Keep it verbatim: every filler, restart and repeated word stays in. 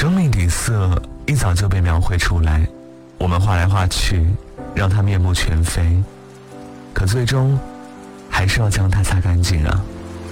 生命底色一早就被描绘出来，我们画来画去，让它面目全非，可最终还是要将它擦干净啊。